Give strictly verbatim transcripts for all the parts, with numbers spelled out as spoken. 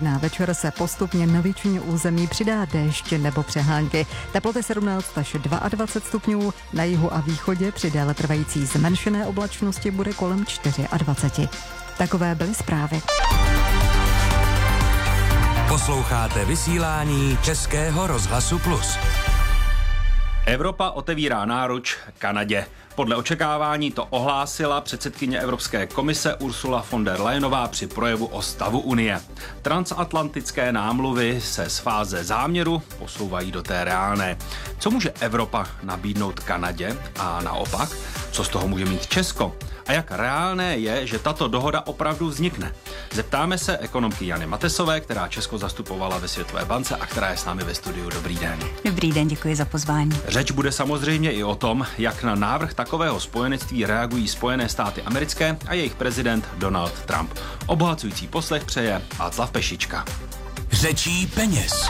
Na večer se postupně na většině území přidá déšť nebo přehánky. Teploty sedmnáct až dvacet dva stupňů, na jihu a východě při déle trvající zmenšené oblačnosti bude kolem dvacet čtyři. Takové byly zprávy. Posloucháte vysílání Českého rozhlasu Plus. Evropa otevírá náruč Kanadě. Podle očekávání to ohlásila předsedkyně Evropské komise Ursula von der Leyenová při projevu o stavu Unie. Transatlantické námluvy se z fáze záměru posouvají do té reálné. Co může Evropa nabídnout Kanadě a naopak, co z toho může mít Česko? A jak reálné je, že tato dohoda opravdu vznikne? Zeptáme se ekonomky Jany Matesové, která Česko zastupovala ve Světové bance a která je s námi ve studiu. Dobrý den. Dobrý den, děkuji za pozvání. Řeč bude samozřejmě i o tom, jak na návrh takového spojenectví reagují Spojené státy americké a jejich prezident Donald Trump. Obohacující poslech přeje Václav Pešička. Řečí peněz.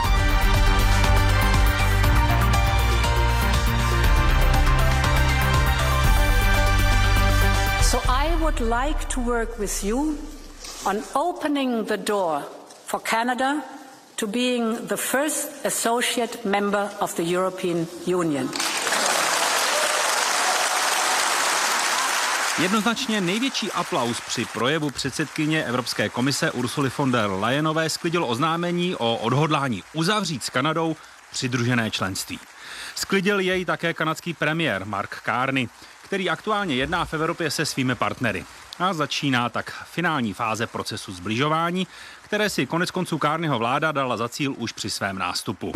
So I would like to work with you on opening the door for Canada to being the first associate member of the European Union. Jednoznačně největší aplaus při projevu předsedkyně Evropské komise Ursuly von der Leyenové sklidilo oznámení o odhodlání uzavřít s Kanadou přidružené členství. Sklidil jej také kanadský premiér Mark Carney, který aktuálně jedná v Evropě se svými partnery. A začíná tak finální fáze procesu sbližování, které si koneckonců Carneyho vláda dala za cíl už při svém nástupu.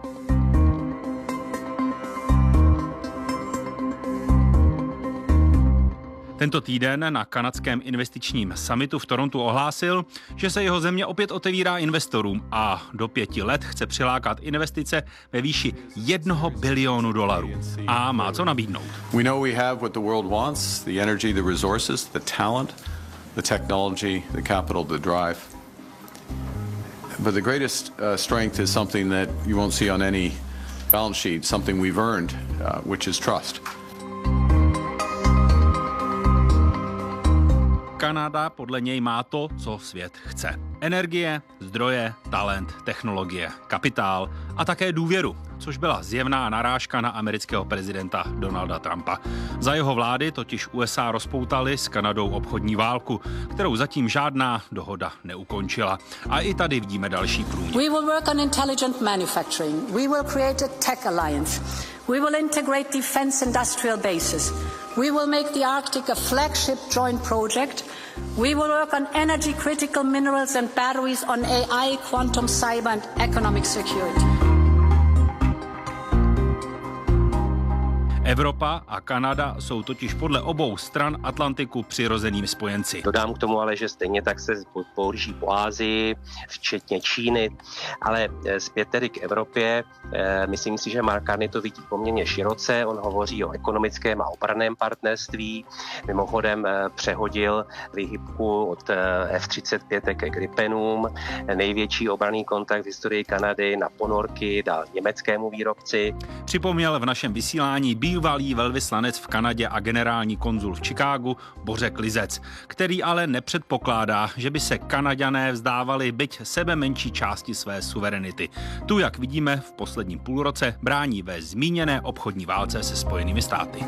Tento týden na kanadském investičním summitu v Torontu ohlásil, že se jeho země opět otevírá investorům a do pěti let chce přilákat investice ve výši jednoho bilionu dolarů. A má co nabídnout. We know we have what the world wants, the energy, the resources, the talent, the technology, the capital to drive. But the greatest uh, strength is something that you won't see on any balance sheet, something we've earned, uh, which is trust. Kanada podle něj má to, co svět chce. Energie, zdroje, talent, technologie, kapitál a také důvěru, což byla zjevná narážka na amerického prezidenta Donalda Trumpa. Za jeho vlády totiž U S A rozpoutaly s Kanadou obchodní válku, kterou zatím žádná dohoda neukončila. A i tady vidíme další průnik. We will work on intelligent manufacturing. We will create a tech alliance. We will integrate defense industrial bases. We will make the Arctic a flagship joint project. We will work on energy critical minerals and batteries, on A I, quantum, cyber and economic security. Evropa a Kanada jsou totiž podle obou stran Atlantiku přirozenými spojenci. Dodám k tomu ale, že stejně tak se pohlíží po Asii, včetně Číny, ale zpět tedy k Evropě. Myslím si, že Mark Carney to vidí poměrně široce. On hovoří o ekonomickém a obranném partnerství. Mimochodem přehodil výhybku od F třicet pět k Gripenům. Největší obranný kontakt v historii Kanady na ponorky dal německému výrobci. Připomněl v našem vysílání bývalý velvyslanec v Kanadě a generální konzul v Chicagu Bořek Lizec, který ale nepředpokládá, že by se Kanaďané vzdávali byť sebe menší části své suverenity. Tu, jak vidíme, v posledním půlroce brání ve zmíněné obchodní válce se Spojenými státy.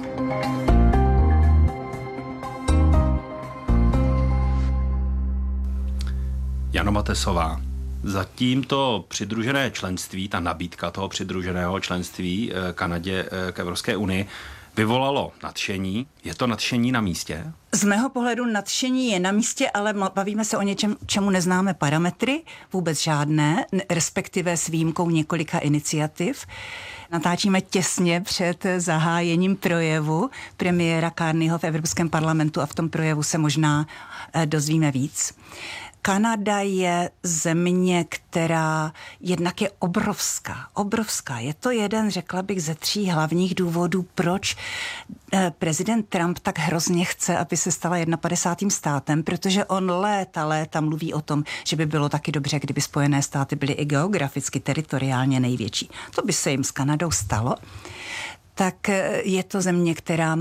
Jano Matesová. Zatím to přidružené členství, ta nabídka toho přidruženého členství Kanadě k Evropské unii vyvolalo nadšení. Je to nadšení na místě? Z mého pohledu nadšení je na místě, ale bavíme se o něčem, čemu neznáme parametry, vůbec žádné, respektive s výjimkou několika iniciativ. Natáčíme těsně před zahájením projevu premiéra Carneyho v Evropském parlamentu a v tom projevu se možná dozvíme víc. Kanada je země, která jednak je obrovská, obrovská. Je to jeden, řekla bych, ze tří hlavních důvodů, proč prezident Trump tak hrozně chce, aby se stala padesátým státem, protože on léta, léta mluví o tom, že by bylo taky dobře, kdyby Spojené státy byly i geograficky, teritoriálně největší. To by se jim s Kanadou stalo. Tak je to země, která má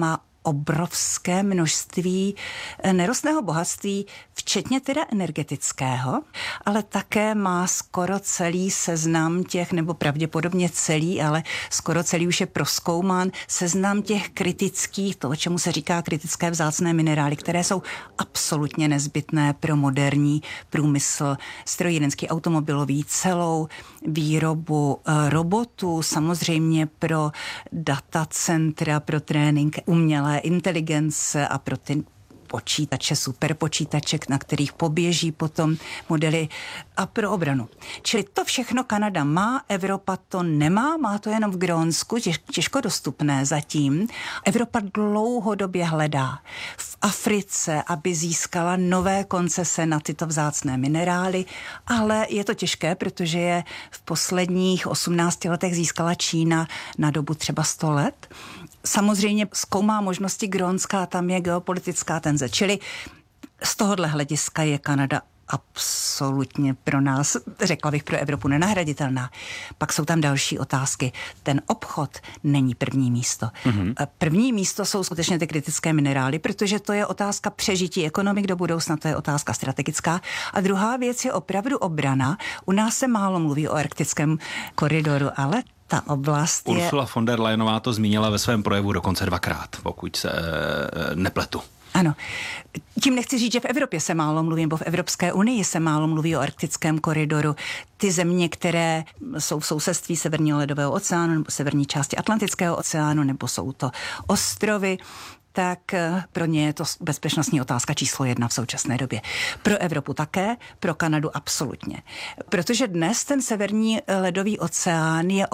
obrovské množství nerostného bohatství, včetně teda energetického, ale také má skoro celý seznam těch, nebo pravděpodobně celý, ale skoro celý už je prozkoumán, seznam těch kritických, to, čemu se říká kritické vzácné minerály, které jsou absolutně nezbytné pro moderní průmysl, strojírenský, automobilový, celou výrobu robotů, samozřejmě pro datacentra, pro trénink umělé inteligence a pro ty počítače, superpočítače, na kterých poběží potom modely a pro obranu. Čili to všechno Kanada má, Evropa to nemá, má to jenom v Grónsku, těž, těžko dostupné zatím. Evropa dlouhodobě hledá v Africe, aby získala nové koncese na tyto vzácné minerály, ale je to těžké, protože je v posledních osmnácti letech získala Čína na dobu třeba sto let. Samozřejmě zkoumá možnosti Grónska, tam je geopolitická tenze. Čili z tohohle hlediska je Kanada absolutně pro nás, řekla bych pro Evropu, nenahraditelná. Pak jsou tam další otázky. Ten obchod není první místo. Mm-hmm. První místo jsou skutečně ty kritické minerály, protože to je otázka přežití ekonomik do budoucna, to je otázka strategická. A druhá věc je opravdu obrana. U nás se málo mluví o arktickém koridoru, ale ta oblast je... Ursula von der Leyenová to zmínila ve svém projevu dokonce dvakrát, pokud se e, nepletu. Ano. Tím nechci říct, že v Evropě se málo mluví, nebo v Evropské unii se málo mluví o arktickém koridoru. Ty země, které jsou v sousedství Severního ledového oceánu nebo severní části Atlantického oceánu, nebo jsou to ostrovy, tak pro ně je to bezpečnostní otázka číslo jedna v současné době. Pro Evropu také, pro Kanadu absolutně. Protože dnes ten severní ledový oceán je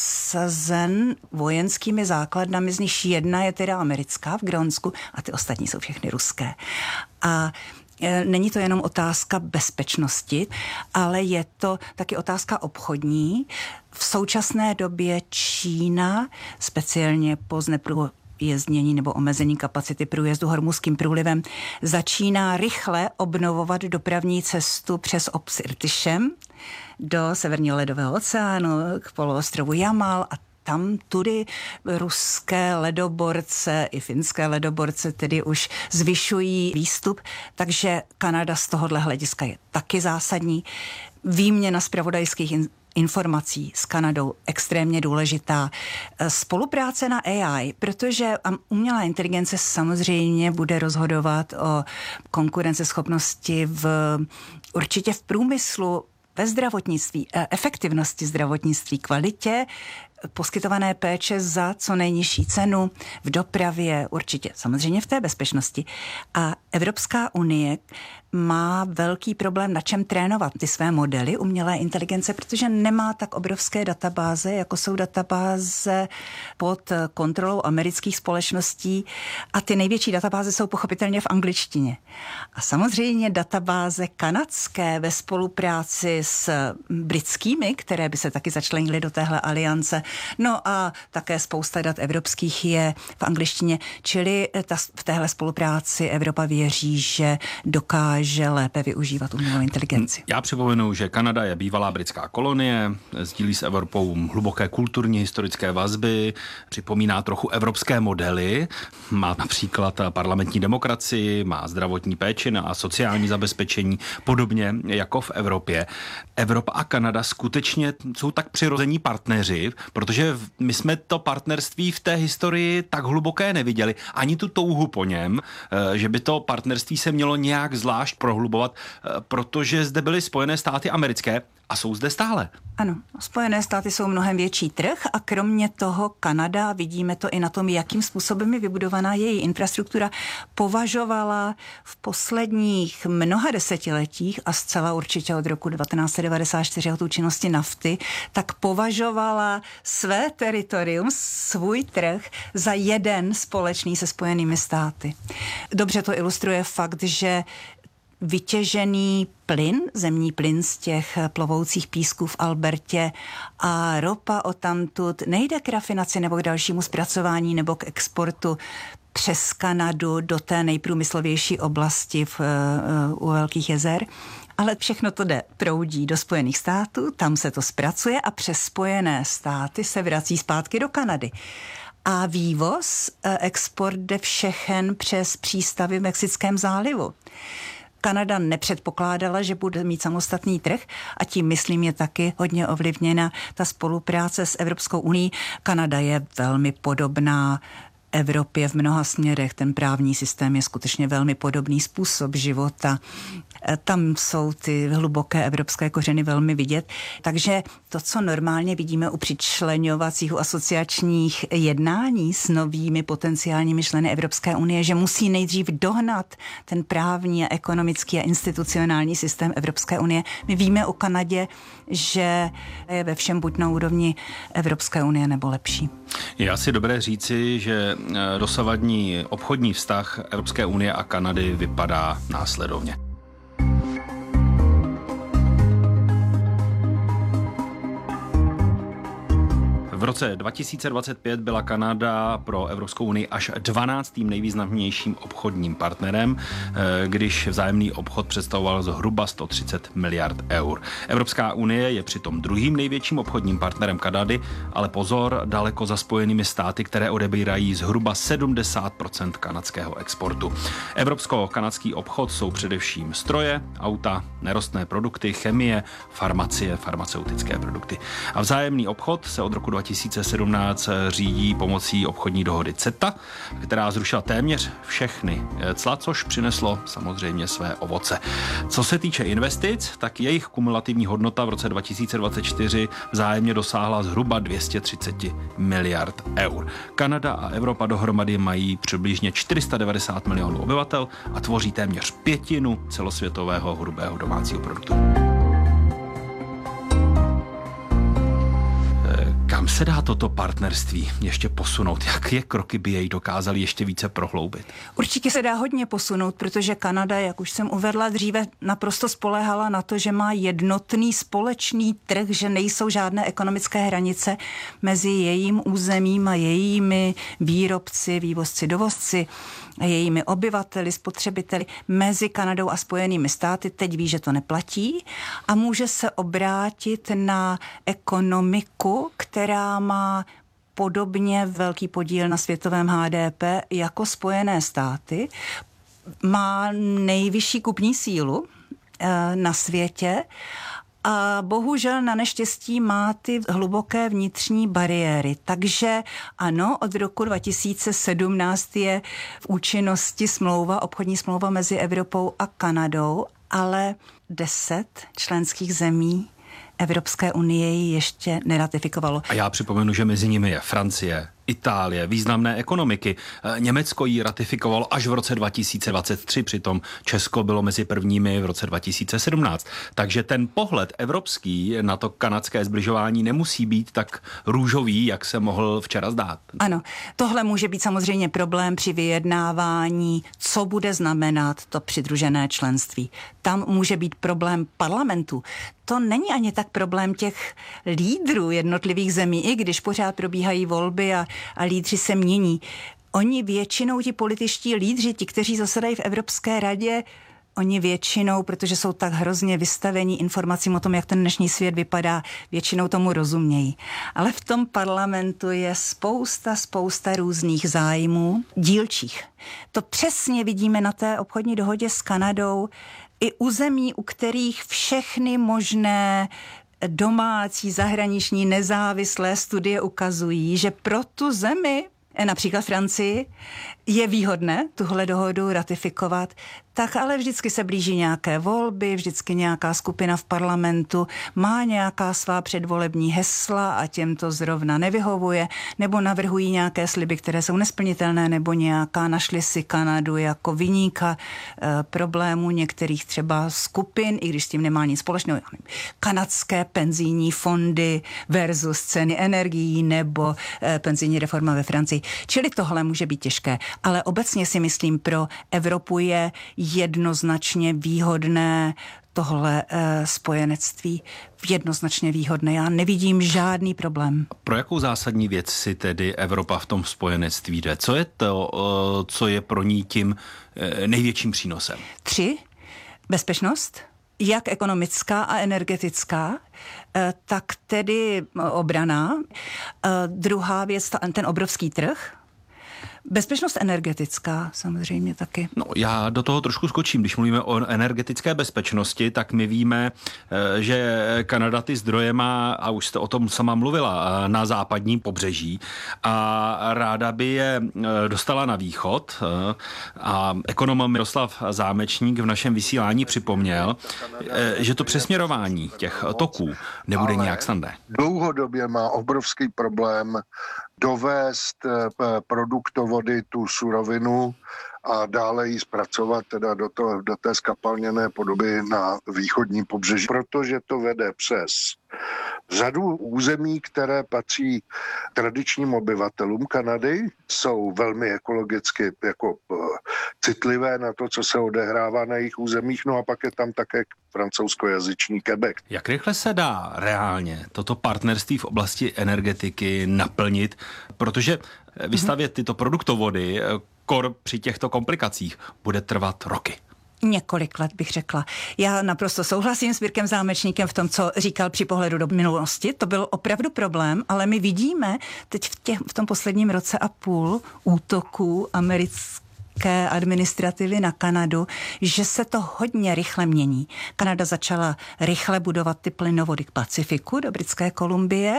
obsazen vojenskými základnami, z nich jedna je teda americká v Grónsku a ty ostatní jsou všechny ruské. A není to jenom otázka bezpečnosti, ale je to taky otázka obchodní. V současné době Čína, speciálně po zneprůjezdnění nebo omezení kapacity průjezdu Hormuzským průlivem, začíná rychle obnovovat dopravní cestu přes obs Irtyšem do Severního ledového oceánu k poloostrovu Jamal a tam tudy ruské ledoborce i finské ledoborce tedy už zvyšují výstup, takže Kanada z tohohle hlediska je taky zásadní. Výměna zpravodajských in- informací s Kanadou extrémně důležitá. Spolupráce na A I, protože umělá inteligence samozřejmě bude rozhodovat o konkurenceschopnosti v, určitě v průmyslu, ve zdravotnictví, efektivnosti zdravotnictví, kvalitě poskytované péče za co nejnižší cenu, v dopravě, určitě samozřejmě v té bezpečnosti. A Evropská unie má velký problém, na čem trénovat ty své modely umělé inteligence, protože nemá tak obrovské databáze, jako jsou databáze pod kontrolou amerických společností a ty největší databáze jsou pochopitelně v angličtině. A samozřejmě databáze kanadské ve spolupráci s britskými, které by se taky začlenily do téhle aliance, no a také spousta dat evropských je v angličtině, čili ta, v téhle spolupráci Evropa věří, že dokáže že lépe využívat umělou inteligenci. Já připomenu, že Kanada je bývalá britská kolonie, sdílí s Evropou hluboké kulturní historické vazby, připomíná trochu evropské modely, má například parlamentní demokracii, má zdravotní péči a sociální zabezpečení, podobně jako v Evropě. Evropa a Kanada skutečně jsou tak přirození partneři, protože my jsme to partnerství v té historii tak hluboké neviděli, ani tu touhu po něm, že by to partnerství se mělo nějak zvlášť prohlubovat, protože zde byly Spojené státy americké a jsou zde stále. Ano, Spojené státy jsou mnohem větší trh a kromě toho Kanada, vidíme to i na tom, jakým způsobem je vybudovaná její infrastruktura, považovala v posledních mnoha desetiletích a zcela určitě od roku devatenáct set devadesát čtyři od účinnosti nafty, tak považovala své teritorium, svůj trh za jeden společný se Spojenými státy. Dobře to ilustruje fakt, že vytěžený plyn, zemní plyn z těch plovoucích písků v Albertě a ropa odtamtud nejde k rafinaci nebo k dalšímu zpracování nebo k exportu přes Kanadu do té nejprůmyslovější oblasti v, u Velkých jezer, ale všechno to jde, proudí do Spojených států, tam se to zpracuje a přes Spojené státy se vrací zpátky do Kanady. A vývoz, export jde všechen přes přístavy v Mexickém zálivu. Kanada nepředpokládala, že bude mít samostatný trh a tím, myslím, je taky hodně ovlivněna ta spolupráce s Evropskou unií. Kanada je velmi podobná Evropě v mnoha směrech. Ten právní systém je skutečně velmi podobný, způsob života. Tam jsou ty hluboké evropské kořeny velmi vidět. Takže to, co normálně vidíme u přičleňovacích asociačních jednání s novými potenciálními členy Evropské unie, že musí nejdřív dohnat ten právní a ekonomický a institucionální systém Evropské unie. My víme o Kanadě, že je ve všem buď na úrovni Evropské unie nebo lepší. Je asi dobré říci, že dosavadní obchodní vztah Evropské unie a Kanady vypadá následovně. V roce dva tisíce dvacet pět byla Kanada pro Evropskou unii až dvanáctým nejvýznamnějším obchodním partnerem, když vzájemný obchod představoval zhruba sto třicet miliard eur. Evropská unie je přitom druhým největším obchodním partnerem Kanady, ale pozor, daleko za Spojenými státy, které odebírají zhruba sedmdesát procent kanadského exportu. Evropsko-kanadský obchod jsou především stroje, auta, nerostné produkty, chemie, farmacie, farmaceutické produkty. A vzájemný obchod se od roku dva tisíce sedmnáct řídí pomocí obchodní dohody CETA, která zrušila téměř všechny cla, což přineslo samozřejmě své ovoce. Co se týče investic, tak jejich kumulativní hodnota v roce dva tisíce dvacet čtyři vzájemně dosáhla zhruba dvě stě třicet miliard eur. Kanada a Evropa dohromady mají přibližně čtyři sta devadesát milionů obyvatel a tvoří téměř pětinu celosvětového hrubého domácího produktu. Kam se dá toto partnerství ještě posunout? Jaké kroky by jej dokázali ještě více prohloubit? Určitě se dá hodně posunout, protože Kanada, jak už jsem uvedla dříve, naprosto spoléhala na to, že má jednotný společný trh, že nejsou žádné ekonomické hranice mezi jejím územím a jejími výrobci, vývozci, dovozci, jejími obyvateli, spotřebiteli, mezi Kanadou a Spojenými státy. Teď ví, že to neplatí a může se obrátit na ekonomiku, která má podobně velký podíl na světovém H D P jako Spojené státy, má nejvyšší kupní sílu e, na světě a bohužel na neštěstí má ty hluboké vnitřní bariéry. Takže ano, od roku dva tisíce sedmnáct je v účinnosti smlouva, obchodní smlouva mezi Evropou a Kanadou, ale deset členských zemí Evropské unie ji ještě neratifikovalo. A já připomenu, že mezi nimi je Francie, Itálie, významné ekonomiky. Německo ji ratifikovalo až v roce dva tisíce dvacet tři, přitom Česko bylo mezi prvními v roce dva tisíce sedmnáct. Takže ten pohled evropský na to kanadské zbližování nemusí být tak růžový, jak se mohl včera zdát. Ano, tohle může být samozřejmě problém při vyjednávání, co bude znamenat to přidružené členství. Tam může být problém parlamentu. To není ani tak problém těch lídrů jednotlivých zemí, i když pořád probíhají volby a, a lídři se mění. Oni většinou, ti političtí lídři, ti, kteří zasedají v Evropské radě, oni většinou, protože jsou tak hrozně vystavení informacím o tom, jak ten dnešní svět vypadá, většinou tomu rozumějí. Ale v tom parlamentu je spousta, spousta různých zájmů, dílčích. To přesně vidíme na té obchodní dohodě s Kanadou, i u zemí, u kterých všechny možné domácí, zahraniční, nezávislé studie ukazují, že pro tu zemi, například Francii, je výhodné tuhle dohodu ratifikovat, tak ale vždycky se blíží nějaké volby, vždycky nějaká skupina v parlamentu má nějaká svá předvolební hesla a těm to zrovna nevyhovuje, nebo navrhují nějaké sliby, které jsou nesplnitelné, nebo nějaká, našli si Kanadu jako viníka e, problémů některých třeba skupin, i když s tím nemá nic společného. Kanadské penzijní fondy versus ceny energií nebo e, penzijní reforma ve Francii. Čili tohle může být těžké, ale obecně si myslím, pro Evropu je jednoznačně výhodné tohle e, spojenectví, jednoznačně výhodné. Já nevidím žádný problém. Pro jakou zásadní věc si tedy Evropa v tom spojenectví jde? Co je to, co je pro ní tím největším přínosem? Tři. Bezpečnost, jak ekonomická a energetická, tak tedy obrana. Druhá věc, ten obrovský trh. Bezpečnost energetická samozřejmě taky. No, já do toho trošku skočím. Když mluvíme o energetické bezpečnosti, tak my víme, že Kanada ty zdroje má, a už jste o tom sama mluvila, na západním pobřeží a ráda by je dostala na východ. A ekonom Miroslav Zámečník v našem vysílání připomněl, že to přesměrování těch toků nebude Ale nějak snadné. Dlouhodobě má obrovský problém dovést produktovody, tu surovinu a dále ji zpracovat teda do, to, do té skapalněné podoby na východní pobřeží, protože to vede přes řadu území, které patří tradičním obyvatelům Kanady, jsou velmi ekologicky jako citlivé na to, co se odehrává na jejich územích, no a pak je tam také francouzskojazyčný Quebec. Jak rychle se dá reálně toto partnerství v oblasti energetiky naplnit, protože vystavět tyto produktovody kor při těchto komplikacích bude trvat roky? Několik let bych řekla. Já naprosto souhlasím s Mirkem Zámečníkem v tom, co říkal při pohledu do minulosti. To byl opravdu problém, ale my vidíme teď v, těch, v tom posledním roce a půl útoků americké administrativy na Kanadu, že se to hodně rychle mění. Kanada začala rychle budovat ty plynovody k Pacifiku do Britské Kolumbie,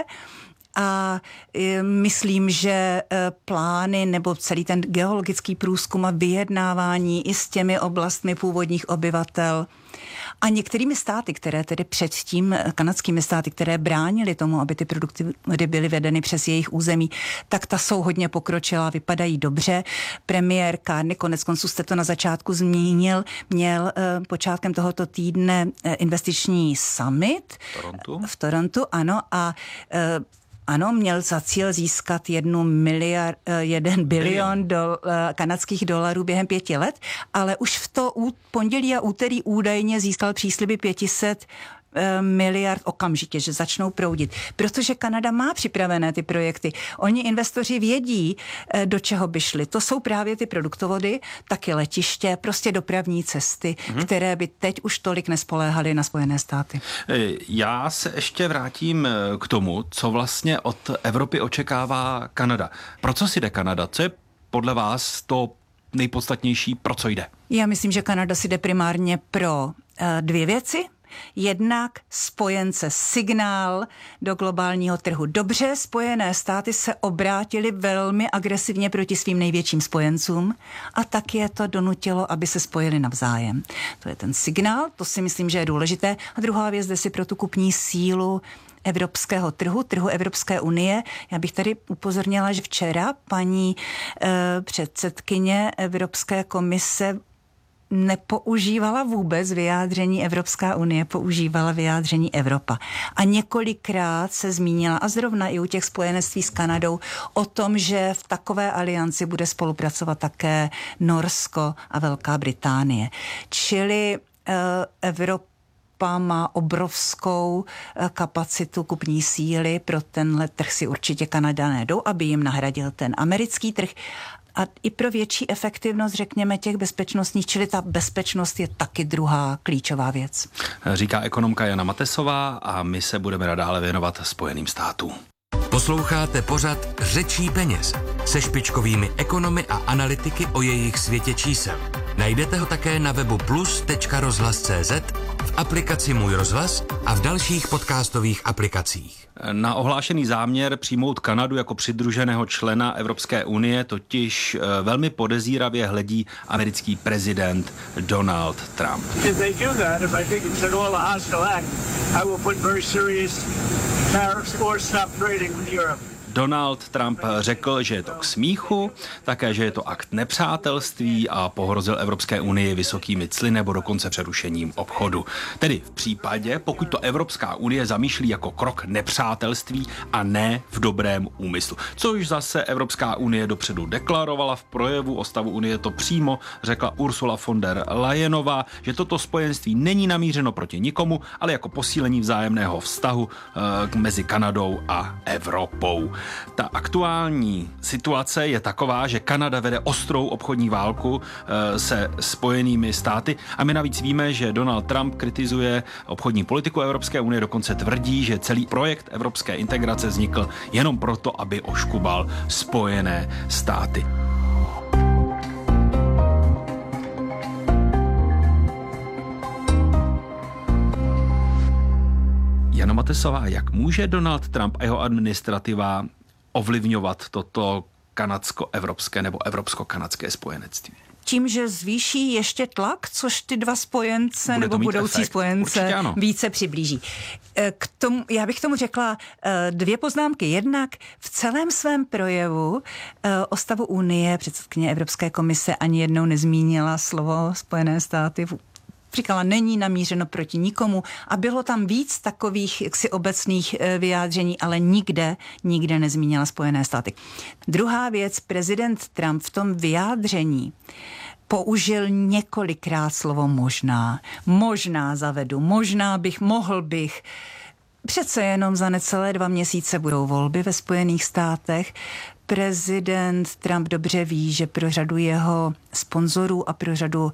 a myslím, že plány nebo celý ten geologický průzkum a vyjednávání i s těmi oblastmi původních obyvatel a některými státy, které tedy předtím, kanadskými státy, které bránily tomu, aby ty produkty byly vedeny přes jejich území, tak ta jsou hodně pokročilá, vypadají dobře. Premiér Carney, konec konců jste to na začátku zmínil, měl počátkem tohoto týdne investiční summit Toronto. v Torontu, ano, a ano, měl za cíl získat jednu miliard, jeden bilion do, kanadských dolarů během pěti let, ale už v to pondělí a úterý údajně získal přísliby pět set miliard okamžitě, že začnou proudit. Protože Kanada má připravené ty projekty. Oni investoři vědí, do čeho by šli. To jsou právě ty produktovody, taky letiště, prostě dopravní cesty, mm-hmm. které by teď už tolik nespoléhaly na Spojené státy. Já se ještě vrátím k tomu, co vlastně od Evropy očekává Kanada. Pro co si jde Kanada? Co je podle vás to nejpodstatnější, pro co jde? Já myslím, že Kanada si jde primárně pro uh, dvě věci. Jednak spojence, signál do globálního trhu. Dobře, Spojené státy se obrátily velmi agresivně proti svým největším spojencům a tak je to donutilo, aby se spojili navzájem. To je ten signál, to si myslím, že je důležité. A druhá věc, jde si pro tu kupní sílu evropského trhu, trhu Evropské unie. Já bych tady upozornila, že včera paní eh, předsedkyně Evropské komise nepoužívala vůbec vyjádření Evropská unie, používala vyjádření Evropa. A několikrát se zmínila, a zrovna i u těch spojenectví s Kanadou, o tom, že v takové alianci bude spolupracovat také Norsko a Velká Británie. Čili uh, Evropa má obrovskou kapacitu kupní síly, pro tenhle trh si určitě Kanaďané jdou, aby jim nahradil ten americký trh. A i pro větší efektivnost, řekněme, těch bezpečnostních, čili ta bezpečnost je taky druhá klíčová věc. Říká ekonomka Jana Matesová a my se budeme nadále věnovat Spojeným státům. Posloucháte pořad Řečí peněz se špičkovými ekonomy a analytiky o jejich světě čísel. Najdete ho také na webu plus tečka rozhlas tečka cé zet, v aplikaci Můj rozhlas a v dalších podcastových aplikacích. Na ohlášený záměr přijmout Kanadu jako přidruženého člena Evropské unie totiž velmi podezíravě hledí americký prezident Donald Trump. Donald Trump řekl, že je to k smíchu, také, že je to akt nepřátelství a pohrozil Evropské unii vysokými cly nebo dokonce přerušením obchodu. Tedy v případě, pokud to Evropská unie zamýšlí jako krok nepřátelství a ne v dobrém úmyslu. Což zase Evropská unie dopředu deklarovala v projevu o stavu unie, to přímo řekla Ursula von der Leyenová, že toto spojenství není namířeno proti nikomu, ale jako posílení vzájemného vztahu e, mezi Kanadou a Evropou. Ta aktuální situace je taková, že Kanada vede ostrou obchodní válku se Spojenými státy a my navíc víme, že Donald Trump kritizuje obchodní politiku Evropské unie, dokonce tvrdí, že celý projekt evropské integrace vznikl jenom proto, aby oškubal Spojené státy. Jana Matesová, jak může Donald Trump a jeho administrativa ovlivňovat toto kanadsko-evropské nebo evropsko-kanadské spojenectví? Tím, že zvýší ještě tlak, což ty dva spojence Bude nebo budoucí efekt. spojence více přiblíží. K tomu, já bych tomu řekla dvě poznámky. Jednak v celém svém projevu o stavu Unie předsedkyně Evropské komise ani jednou nezmínila slovo Spojené státy. Říkala, není namířeno proti nikomu a bylo tam víc takových jaksi obecných vyjádření, ale nikde, nikde nezmínila Spojené státy. Druhá věc, prezident Trump v tom vyjádření použil několikrát slovo možná. Možná zavedu, možná bych, mohl bych. Přece jenom za necelé dva měsíce budou volby ve Spojených státech. Prezident Trump dobře ví, že pro řadu jeho sponzorů a pro řadu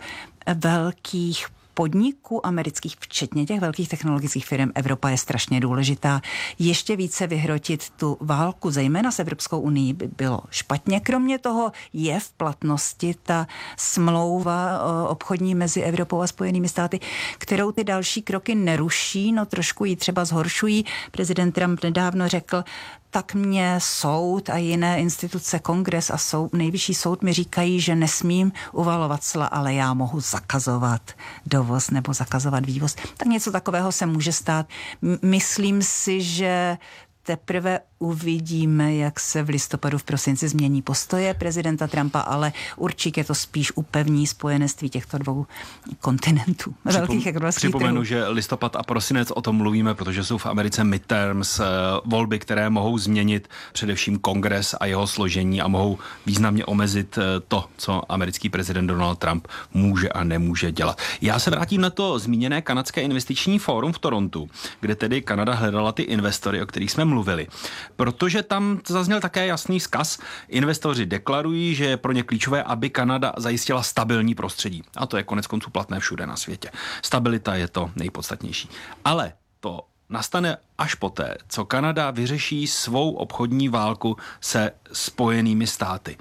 velkých podniků amerických, včetně těch velkých technologických firm, Evropa je strašně důležitá. Ještě více vyhrotit tu válku, zejména s Evropskou unií, by bylo špatně. Kromě toho je v platnosti ta smlouva obchodní mezi Evropou a Spojenými státy, kterou ty další kroky neruší, no trošku ji třeba zhoršují. Prezident Trump nedávno řekl, tak mě soud a jiné instituce, kongres a soud, nejvyšší soud mi říkají, že nesmím uvalovat cla, ale já mohu zakazovat dovoz nebo zakazovat vývoz. Tak něco takového se může stát. M- myslím si, že teprve uvidíme, jak se v listopadu, v prosinci změní postoje prezidenta Trumpa, ale určitě to spíš upevní spojenectví těchto dvou kontinentů. Připom- velkých ekonomických Připomenu, trhů. že listopad a prosinec, o tom mluvíme, protože jsou v Americe midterms, volby, které mohou změnit především kongres a jeho složení a mohou významně omezit to, co americký prezident Donald Trump může a nemůže dělat. Já se vrátím na to zmíněné kanadské investiční fórum v Torontu, kde tedy Kanada hledala ty investory, o kterých jsme mluvili. Protože tam zazněl také jasný vzkaz. Investoři deklarují, že je pro ně klíčové, aby Kanada zajistila stabilní prostředí. A to je konec konců platné všude na světě. Stabilita je to nejpodstatnější. Ale to nastane až poté, co Kanada vyřeší svou obchodní válku se Spojenými státy.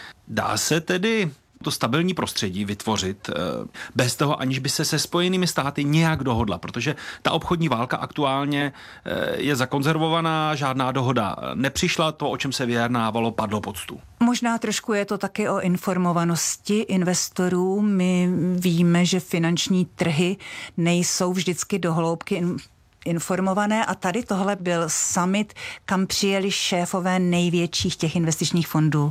Dá se tedy to stabilní prostředí vytvořit bez toho, aniž by se se Spojenými státy nějak dohodla, protože ta obchodní válka aktuálně je zakonzervovaná, žádná dohoda nepřišla, to, o čem se vyjednávalo, padlo pod stůl. Možná trošku je to taky o informovanosti investorů. My víme, že finanční trhy nejsou vždycky do hloubky informované a tady tohle byl summit, kam přijeli šéfové největších těch investičních fondů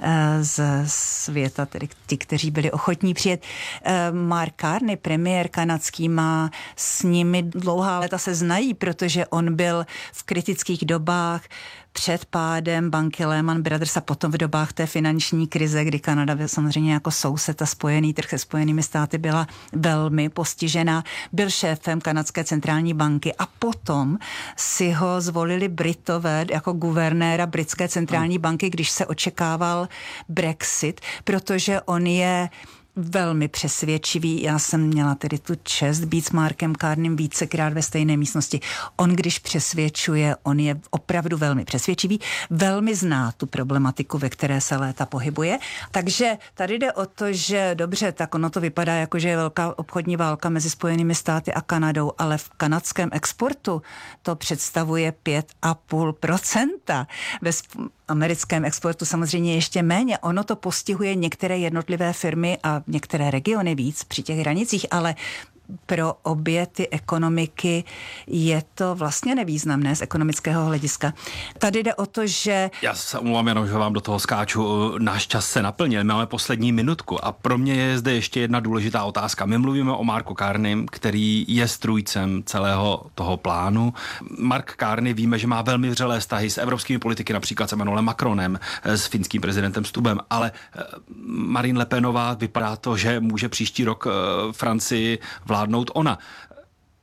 z světa, tedy ti, kteří byli ochotní přijet. Mark Carney, premiér kanadský, má s nimi dlouhá léta se znají, protože on byl v kritických dobách před pádem banky Lehman Brothers a potom v dobách té finanční krize, kdy Kanada samozřejmě jako soused a spojený trh se Spojenými státy byla velmi postižená, byl šéfem kanadské centrální banky a potom si ho zvolili Britové jako guvernéra britské centrální banky, když se očekával Brexit, protože on je velmi přesvědčivý. Já jsem měla tedy tu čest být s Markem Carneym vícekrát ve stejné místnosti. On, když přesvědčuje, on je opravdu velmi přesvědčivý, velmi zná tu problematiku, ve které se léta pohybuje. Takže tady jde o to, že dobře, tak ono to vypadá jako, že je velká obchodní válka mezi Spojenými státy a Kanadou, ale v kanadském exportu to představuje pět a půl procenta. Ve americkém exportu samozřejmě ještě méně. Ono to postihuje některé jednotlivé firmy a některé regiony víc při těch hranicích, ale pro obě ty ekonomiky je to vlastně nevýznamné z ekonomického hlediska. Tady jde o to, že... Já se omlouvám jenom, že vám do toho skáču. Náš čas se naplnil, máme poslední minutku a pro mě je zde ještě jedna důležitá otázka. My mluvíme o Marku Carneym, který je strůjcem celého toho plánu. Mark Carney víme, že má velmi vřelé vztahy s evropskými politiky, například s Emmanuelem Macronem, s finským prezidentem Stubbem, ale Marine Le Penová vypadá to, že může příští rok Francii vládnout ona.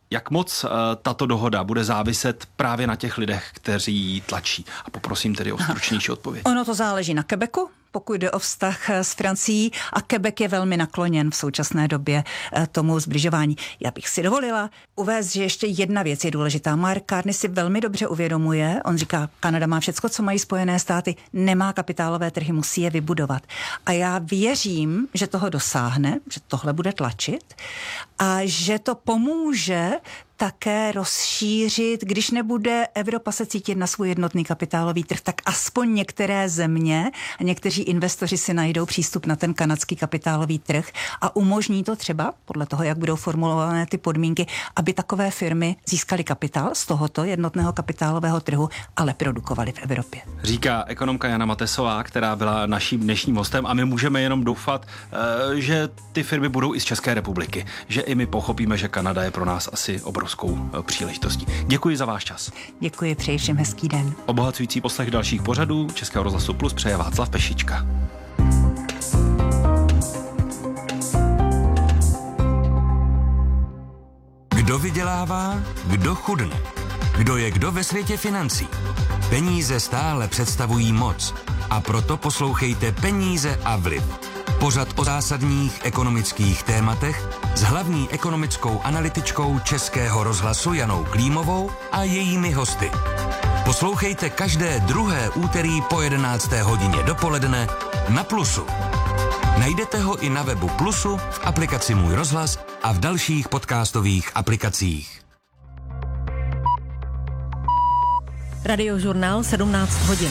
Jak moc uh, tato dohoda bude záviset právě na těch lidech, kteří ji tlačí? A poprosím tedy o stručnější odpověď. Ono to záleží na Quebecu, pokud jde o vztah s Francií, a Quebec je velmi nakloněn v současné době tomu zbližování. Já bych si dovolila uvést, že ještě jedna věc je důležitá. Mark Carney si velmi dobře uvědomuje, on říká, Kanada má všecko, co mají Spojené státy, nemá kapitálové trhy, musí je vybudovat. A já věřím, že toho dosáhne, že tohle bude tlačit a že to pomůže také rozšířit, když nebude Evropa se cítit na svůj jednotný kapitálový trh, tak aspoň některé země a někteří investoři si najdou přístup na ten kanadský kapitálový trh a umožní to třeba, podle toho, jak budou formulované ty podmínky, aby takové firmy získaly kapitál z tohoto jednotného kapitálového trhu, ale produkovaly v Evropě. Říká ekonomka Jana Matesová, která byla naším dnešním hostem, a my můžeme jenom doufat, že ty firmy budou i z České republiky, že i my pochopíme, že Kanada je pro nás asi obrovskou příležitostí. Děkuji za váš čas. Děkuji, přeji všem hezký den. Obohacující poslech dalších pořadů Českého rozhlasu Plus přeje Václav Pešička. Kdo vydělává, kdo chudne? Kdo je kdo ve světě financí? Peníze stále představují moc a proto poslouchejte Peníze a vliv. Pořad o zásadních ekonomických tématech s hlavní ekonomickou analytičkou Českého rozhlasu Janou Klímovou a jejími hosty. Poslouchejte každé druhé úterý po jedenácté hodině dopoledne na Plusu. Najdete ho i na webu Plusu, v aplikaci Můj rozhlas a v dalších podcastových aplikacích. Radiožurnál sedmnáct hodin.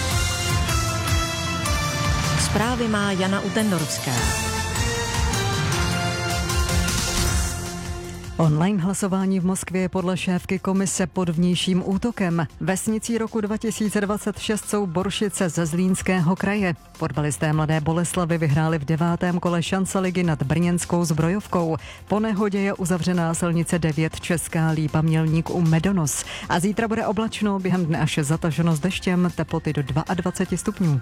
Zprávy má Jana Utendorská. Online hlasování v Moskvě je podle šéfky komise pod vnějším útokem. Vesnicí roku dva tisíce dvacet šest jsou Boršice ze Zlínského kraje. Fotbalisté Mladé Boleslavi vyhráli v devátém kole šance ligy nad brněnskou Zbrojovkou. Po nehodě je uzavřená silnice devět Česká Lípa Mělník u Medonos. A zítra bude oblačno, během dne až zataženo s deštěm, teploty do dvacet dva stupňů.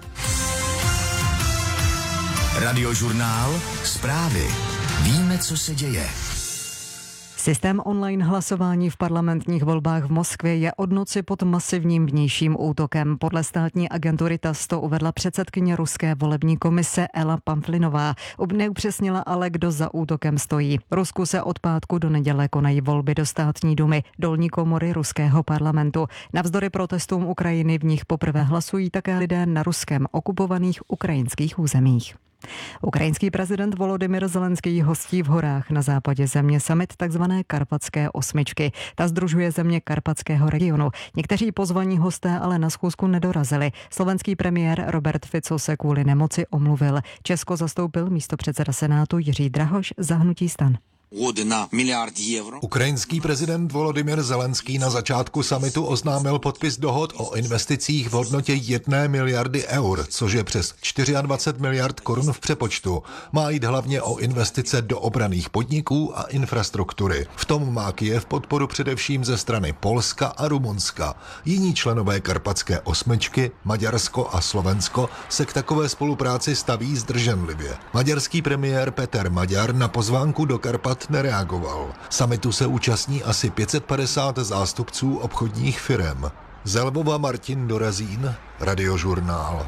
Radiožurnál, zprávy. Víme, co se děje. Systém online hlasování v parlamentních volbách v Moskvě je od noci pod masivním vnějším útokem. Podle státní agentury TASS to uvedla předsedkyně ruské volební komise Ela Pamflinová. Neupřesnila ale, kdo za útokem stojí. Rusku se od pátku do neděle konají volby do státní dumy, dolní komory ruského parlamentu. Navzdory protestům Ukrajiny v nich poprvé hlasují také lidé na ruskem okupovaných ukrajinských územích. Ukrajinský prezident Volodymyr Zelenský hostí v horách na západě země summit takzvané Karpatské osmičky. Ta sdružuje země Karpatského regionu. Někteří pozvaní hosté ale na schůzku nedorazili. Slovenský premiér Robert Fico se kvůli nemoci omluvil. Česko zastoupil místopředseda Senátu Jiří Drahoš za hnutí STAN. Ukrajinský prezident Volodymyr Zelenský na začátku summitu oznámil podpis dohod o investicích v hodnotě jedné miliardy eur, což je přes dvacet čtyři miliard korun v přepočtu. Má jít hlavně o investice do obranných podniků a infrastruktury. V tom má Kyjev podporu především ze strany Polska a Rumunska. Jiní členové Karpatské osmičky, Maďarsko a Slovensko, se k takové spolupráci staví zdrženlivě. Maďarský premiér Peter Maďar na pozvánku do Karpat nereagoval. Summitu se účastní asi pět set padesát zástupců obchodních firem. Z Lvova Martin Dorazín, Radiožurnál.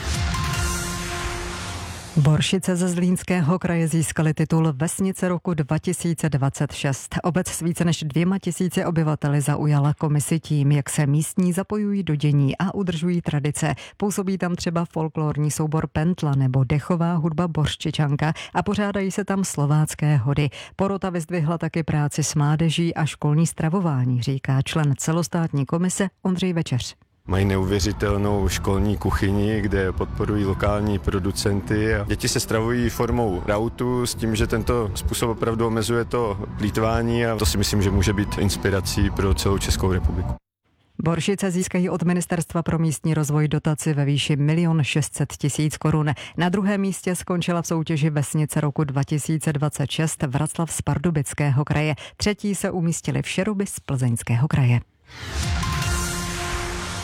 Boršice ze Zlínského kraje získaly titul Vesnice roku dva tisíce dvacet šest. Obec s více než dvěma tisíci obyvateli zaujala komisi tím, jak se místní zapojují do dění a udržují tradice. Působí tam třeba folklorní soubor Pentla nebo dechová hudba Borščičanka a pořádají se tam slovácké hody. Porota vyzdvihla taky práci s mládeží a školní stravování, říká člen celostátní komise Ondřej Večeř. Mají neuvěřitelnou školní kuchyni, kde podporují lokální producenty. A děti se stravují formou rautu s tím, že tento způsob opravdu omezuje to plýtvání a to si myslím, že může být inspirací pro celou Českou republiku. Boršice získají od Ministerstva pro místní rozvoj dotaci ve výši milion šest set tisíc korun. Na druhém místě skončila v soutěži Vesnice roku dva tisíce dvacet šest Vraclav z Pardubického kraje. Třetí se umístili Všeruby z Plzeňského kraje.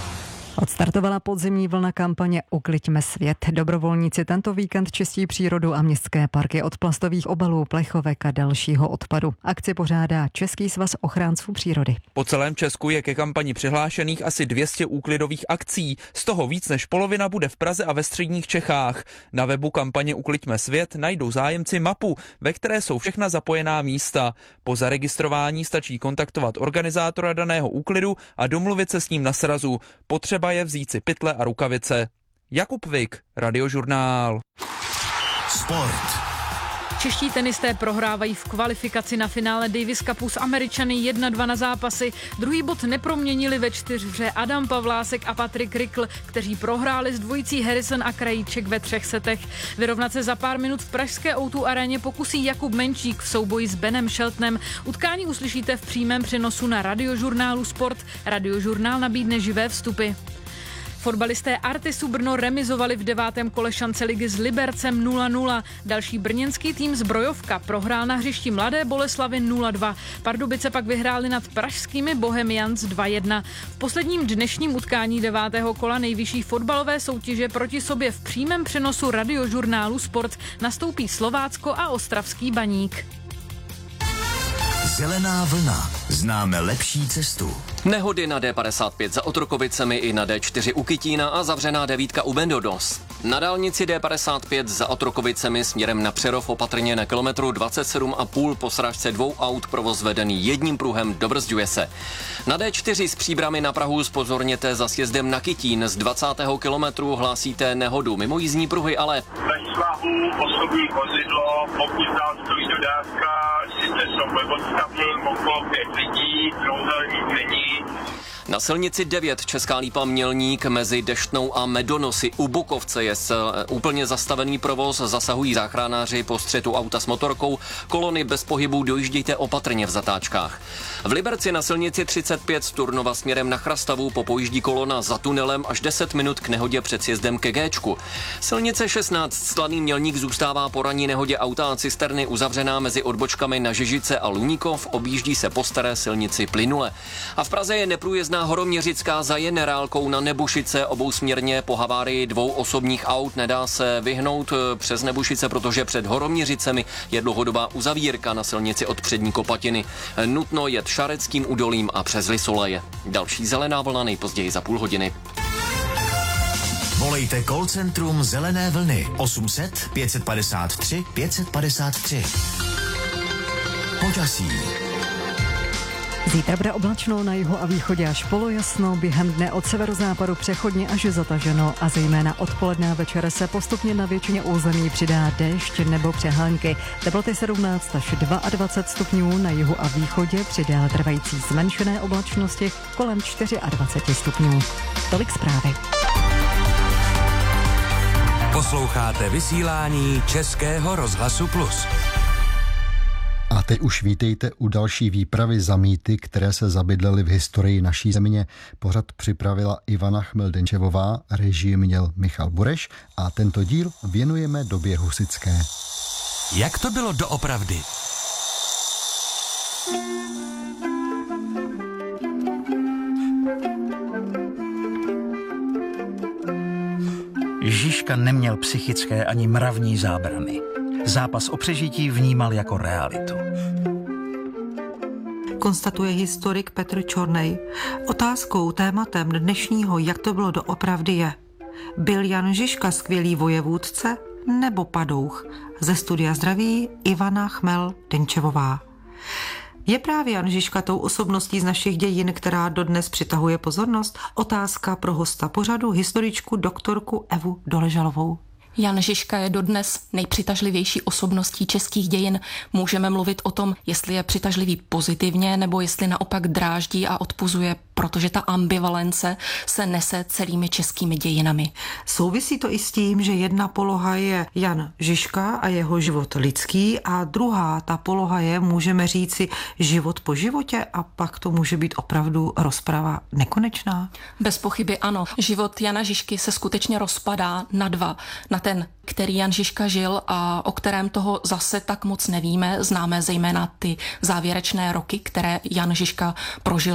Odstartovala podzimní vlna kampaně Ukliďme svět. Dobrovolníci tento víkend čistí přírodu a městské parky od plastových obalů, plechovek a dalšího odpadu. Akci pořádá Český svaz ochránců přírody. Po celém Česku je ke kampani přihlášených asi dvě stě úklidových akcí. Z toho víc než polovina bude v Praze a ve středních Čechách. Na webu kampaně Ukliďme svět najdou zájemci mapu, ve které jsou všechna zapojená místa. Po zaregistrování stačí kontaktovat organizátora daného úklidu a domluvit se s ním na srazu. Potřeba je vzít si pytle a rukavice. Jakub Vik, Radiožurnál. Sport. Čeští tenisté prohrávají v kvalifikaci na finále Davis Cupu s Američany jedna dva na zápasy. Druhý bod neproměnili ve čtyřhře Adam Pavlásek a Patrik Rikl, kteří prohráli s dvojicí Harrison a Krajíček ve třech setech. Vyrovnat se za pár minut v pražské ó dva aréně pokusí Jakub Menčík v souboji s Benem Sheltonem. Utkání uslyšíte v přímém přenosu na Radiožurnálu Sport. Radiožurnál nabídne živé vstupy. Fotbalisté Artisu Brno remizovali v devátém kole šance ligy s Libercem nula nula. Další brněnský tým Zbrojovka prohrál na hřišti Mladé Boleslavi nula dva. Pardubice pak vyhráli nad pražskými Bohemians dva jedna. V posledním dnešním utkání devátého kola nejvyšší fotbalové soutěže proti sobě v přímém přenosu Radiožurnálu Sport nastoupí Slovácko a Ostravský Baník. Zelená vlna. Známe lepší cestu. Nehody na D padesát pět za Otrokovicemi i na D čtyři u Kytína a zavřená devítka u Bendodos. Na dálnici D padesát pět za Otrokovicemi směrem na Přerov opatrně na kilometru dvacet sedm a půl po srážce dvou aut provoz vedený jedním pruhem dobrzďuje se. Na D čtyři z Příbrami na Prahu zpozorněte za sjezdem na Kytín. Z dvacátého kilometru hlásíte nehodu mimo jízdní pruhy, ale bez svahu osobní vozidlo, pokud tam stojí dodávka, sice jsou webodstavní, okolo pět lidí, trouhelník není. Na silnici devět Česká Lípa Mělník mezi Deštnou a Medonosy u Bukovce je úplně zastavený provoz, zasahují záchranáři po střetu auta s motorkou, kolony bez pohybu, dojíždějte opatrně v zatáčkách. V Liberci na silnici třicet pět z Turnova směrem na Chrastavu popojíždí kolona za tunelem až deset minut k nehodě před sjezdem ke Géčku. Silnice šestnáct Slaný Mělník zůstává po ranní nehodě auta a cisterny uzavřená mezi odbočkami na Žižice a Luníkov, objíždí se po staré silnici plynule. A v Praze je neprůjezdná Horoměřická za Generálkou na Nebušice obousměrně po havárii dvou osobních aut. Nedá se vyhnout přes Nebušice, protože před Horoměřicemi je dlouhodobá uzavírka na silnici od Přední Kopatiny. Nutno jet Šareckým údolím a přes Lisoleje. Další zelená vlna nejpozději za půl hodiny. Volejte call centrum Zelené vlny osm set pět padesát tři pět padesát tři. Počasí. Zítra bude oblačno, na jihu a východě až polojasno, během dne od severozápadu přechodně až zataženo a zejména odpoledne a večer se postupně na většině území přidá déšť nebo přehánky. Teploty sedmnáct až dvacet dva stupňů, na jihu a východě při déle trvající zmenšené oblačnosti kolem dvacet čtyři stupňů. Tolik zprávy. Posloucháte vysílání Českého rozhlasu Plus. A teď už vítejte u další výpravy za mýty, které se zabydlely v historii naší země. Pořad připravila Ivana Chmeldenčevová, režii měl Michal Bureš a tento díl věnujeme době husitské. Jak to bylo doopravdy? Žižka neměl psychické ani mravní zábrany. Zápas o přežití vnímal jako realitu. Konstatuje historik Petr Čornej. Otázkou, tématem dnešního Jak to bylo doopravdy je: byl Jan Žižka skvělý vojevůdce nebo padouch? Ze studia zdraví Ivana Chmel-Denčevová. Je právě Jan Žižka tou osobností z našich dějin, která dodnes přitahuje pozornost? Otázka pro hosta pořadu, historičku doktorku Evu Doležalovou. Jan Žižka je dodnes nejpřitažlivější osobností českých dějin. Můžeme mluvit o tom, jestli je přitažlivý pozitivně, nebo jestli naopak dráždí a odpuzuje, protože ta ambivalence se nese celými českými dějinami. Souvisí to i s tím, že jedna poloha je Jan Žižka a jeho život lidský a druhá, ta poloha je, můžeme říci, život po životě, a pak to může být opravdu rozprava nekonečná? Bez pochyby ano. Život Jana Žižky se skutečně rozpadá na dva. Na ten, který Jan Žižka žil a o kterém toho zase tak moc nevíme. Známe zejména ty závěrečné roky, které Jan Žižka prožil jako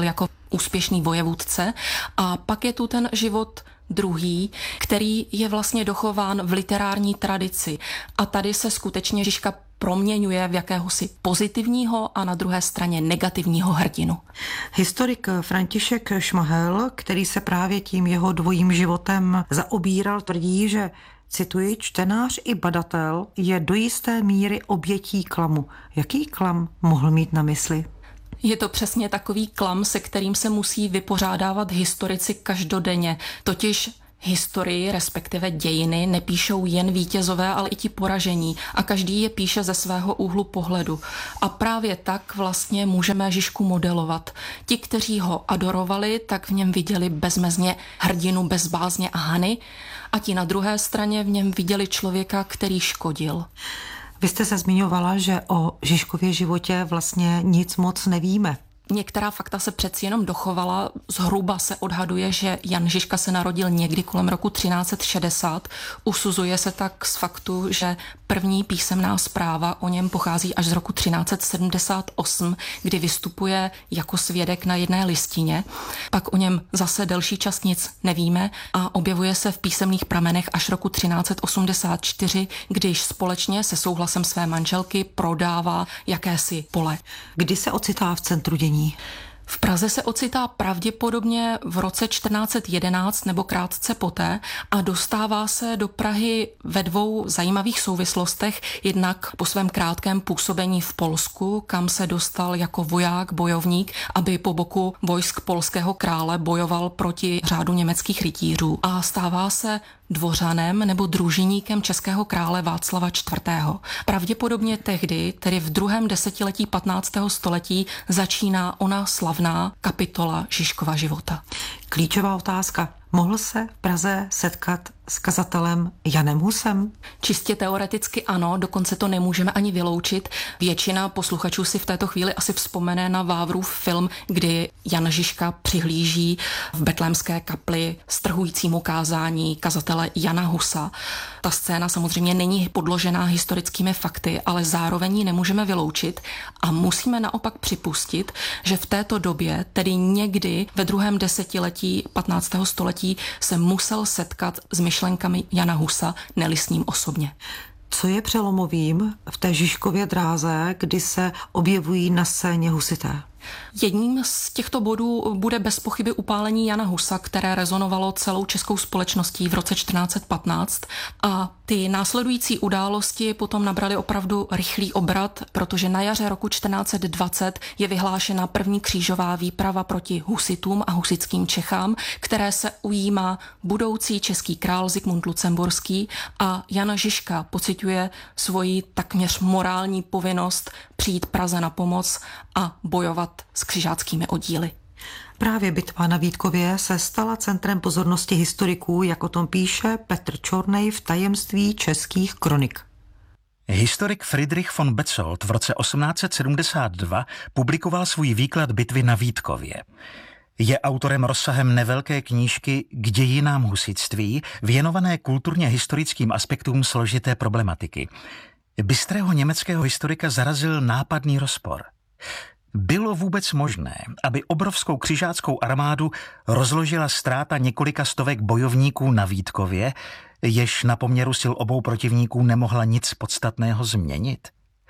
úspěšný vojevůdce. A pak je tu ten život druhý, který je vlastně dochován v literární tradici. A tady se skutečně Žižka proměňuje v jakéhosi pozitivního a na druhé straně negativního hrdinu. Historik František Šmahel, který se právě tím jeho dvojím životem zaobíral, tvrdí, že, cituji, čtenář i badatel je do jisté míry obětí klamu. Jaký klam mohl mít na mysli? Je to přesně takový klam, se kterým se musí vypořádávat historici každodenně, totiž historii, respektive dějiny, nepíšou jen vítězové, ale i ti poražení a každý je píše ze svého úhlu pohledu. A právě tak vlastně můžeme Žižku modelovat. Ti, kteří ho adorovali, tak v něm viděli bezmezně hrdinu bez bázně a hany a ti na druhé straně v něm viděli člověka, který škodil. Vy jste se zmiňovala, že o Žižkově životě vlastně nic moc nevíme. Některá fakta se přeci jenom dochovala. Zhruba se odhaduje, že Jan Žižka se narodil někdy kolem roku třináct set šedesát. Usuzuje se tak z faktu, že první písemná zpráva o něm pochází až z roku třináct set sedmdesát osm, kdy vystupuje jako svědek na jedné listině. Pak o něm zase delší čas nic nevíme a objevuje se v písemných pramenech až roku třináct set osmdesát čtyři, když společně se souhlasem své manželky prodává jakési pole. Kdy se ocitá v centru dění? V Praze se ocitá pravděpodobně v roce čtrnáct set jedenáct nebo krátce poté a dostává se do Prahy ve dvou zajímavých souvislostech. Jednak po svém krátkém působení v Polsku, kam se dostal jako voják, bojovník, aby po boku vojsk polského krále bojoval proti řádu německých rytířů. A stává se dvořanem nebo družiníkem českého krále Václava čtvrtého. Pravděpodobně tehdy, tedy v druhém desetiletí patnáctého století, začíná ona slavná kapitola Žižkova života. Klíčová otázka. Mohl se v Praze setkat s kazatelem Janem Husem? Čistě teoreticky ano, dokonce to nemůžeme ani vyloučit. Většina posluchačů si v této chvíli asi vzpomene na Vávrův film, kdy Jan Žižka přihlíží v betlémské kapli strhujícímu kázání kazatele Jana Husa. Ta scéna samozřejmě není podložená historickými fakty, ale zároveň ji nemůžeme vyloučit a musíme naopak připustit, že v této době, tedy někdy ve druhém desetiletí patnáctého století, se musel setkat s myšlenkami Jana Husa, ne-li s ním osobně. Co je přelomovým v té Žižkově dráze, kdy se objevují na scéně husité? Jedním z těchto bodů bude bez pochyby upálení Jana Husa, které rezonovalo celou českou společností v roce čtrnáct set patnáct a ty následující události potom nabraly opravdu rychlý obrat, protože na jaře roku čtrnáct set dvacet je vyhlášena první křížová výprava proti husitům a husitským Čechám, které se ujímá budoucí český král Zikmund Lucemburský a Jan Žižka pociťuje svoji takměř morální povinnost přijít Praze na pomoc a bojovat s křižáckými oddíly. Právě bitva na Vítkově se stala centrem pozornosti historiků, jak o tom píše Petr Čornej v Tajemství českých kronik. Historik Friedrich von Betzold v roce osmnáct set sedmdesát dva publikoval svůj výklad bitvy na Vítkově. Je autorem rozsahem nevelké knížky K dějinám husitství, věnované kulturně historickým aspektům složité problematiky. Bystrého německého historika zarazil nápadný rozpor. Bylo vůbec možné, aby obrovskou křižáckou armádu rozložila ztráta několika stovek bojovníků na Vítkově, jež na poměru sil obou protivníků nemohla nic podstatného změnit?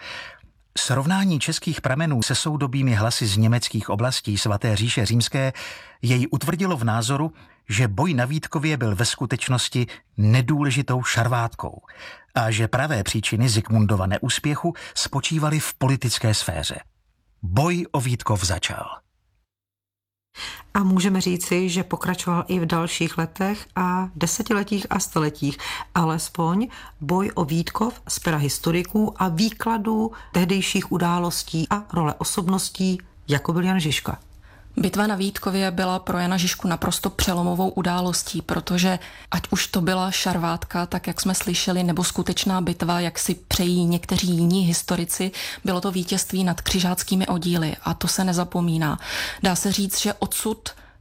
Srovnání českých pramenů se soudobými hlasy z německých oblastí svaté říše římské jej utvrdilo v názoru, že boj na Vítkově byl ve skutečnosti nedůležitou šarvátkou a že pravé příčiny Zikmundova neúspěchu spočívaly v politické sféře. Boj o Vítkov začal. A můžeme říci, že pokračoval i v dalších letech a desetiletích a stoletích. Alespoň boj o Vítkov z pera historiků a výkladů tehdejších událostí a role osobností, jako byl Jan Žižka. Bitva na Vítkově byla pro Jana Žižku naprosto přelomovou událostí, protože ať už to byla šarvátka, tak jak jsme slyšeli, nebo skutečná bitva, jak si přejí někteří jiní historici, bylo to vítězství nad křižáckými oddíly a to se nezapomíná. Dá se říct, že odsud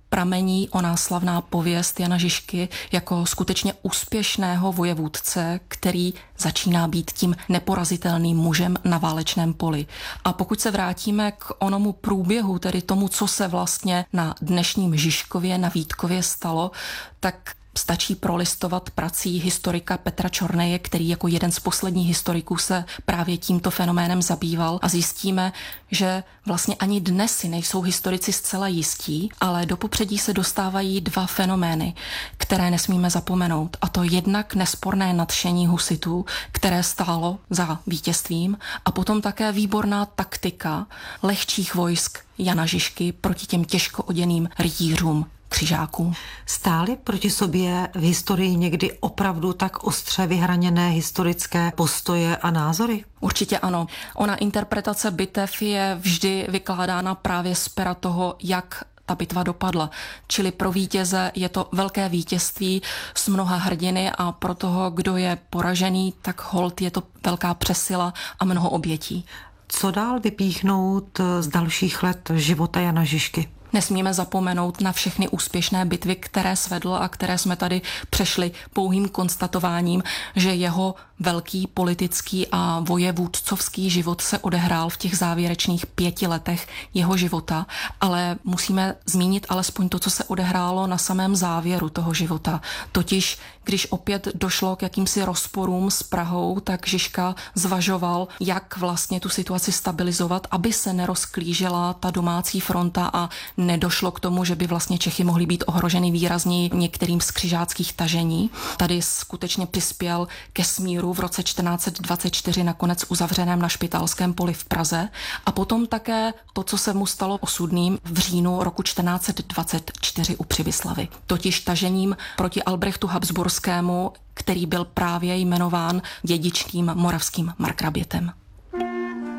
pramení ona slavná pověst Jana Žižky jako skutečně úspěšného vojevůdce, který začíná být tím neporazitelným mužem na válečném poli. A pokud se vrátíme k onomu průběhu, tedy tomu, co se vlastně na dnešním Žižkově, na Vítkově stalo, tak stačí prolistovat prací historika Petra Čorneje, který jako jeden z posledních historiků se právě tímto fenoménem zabýval, a zjistíme, že vlastně ani dnes si nejsou historici zcela jistí, ale do popředí se dostávají dva fenomény, které nesmíme zapomenout. A to jednak nesporné nadšení husitů, které stálo za vítězstvím, a potom také výborná taktika lehčích vojsk Jana Žižky proti těm těžko oděným rytířům křižáků. Stály proti sobě v historii někdy opravdu tak ostře vyhraněné historické postoje a názory? Určitě ano. Ona interpretace bitev je vždy vykládána právě z pera toho, jak ta bitva dopadla. Čili pro vítěze je to velké vítězství s mnoha hrdiny a pro toho, kdo je poražený, tak holt je to velká přesila a mnoho obětí. Co dál vypíchnout z dalších let života Jana Žižky? Nesmíme zapomenout na všechny úspěšné bitvy, které svedl a které jsme tady přešli pouhým konstatováním, že jeho velký politický a vojevůdcovský život se odehrál v těch závěrečných pěti letech jeho života, ale musíme zmínit alespoň to, co se odehrálo na samém závěru toho života. Totiž, když opět došlo k jakýmsi rozporům s Prahou, tak Žižka zvažoval, jak vlastně tu situaci stabilizovat, aby se nerozklížila ta domácí fronta a nedošlo k tomu, že by vlastně Čechy mohly být ohroženy výrazněji některým z křižáckých tažení. Tady skutečně přispěl ke smíru v roce čtrnáct dvacet čtyři nakonec uzavřeném na Špitálském poli v Praze, a potom také to, co se mu stalo osudným v říjnu roku čtrnáct dvacet čtyři u Přibyslavi. Totiž tažením proti Albrechtu Habsburskému, který byl právě jmenován dědičným moravským markrabětem.